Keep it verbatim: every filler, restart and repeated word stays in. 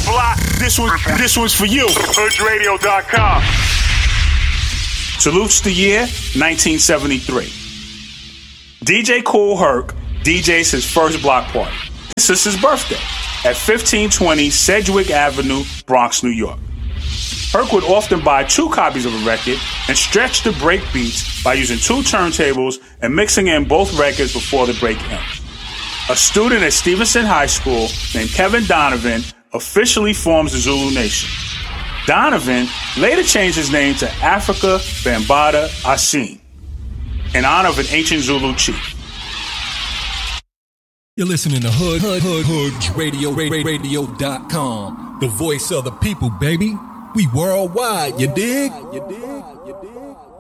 block, this one, this one's for you. Hood Radio dot com. Salutes the year nineteen seventy-three. D J Kool Herc D Js his first block party. This is his birthday at fifteen twenty Sedgwick Avenue, Bronx, New York. Herc would often buy two copies of a record and stretch the break beats by using two turntables and mixing in both records before the break ends. A student at Stevenson High School named Kevin Donovan officially forms the Zulu Nation. Donovan later changed his name to Africa Bambaataa Asine in honor of an ancient Zulu chief. You're listening to Hood, Hood, Hood, Hood Radio, Radio dot com. The voice of the people, baby. We worldwide, you dig? You dig? You dig?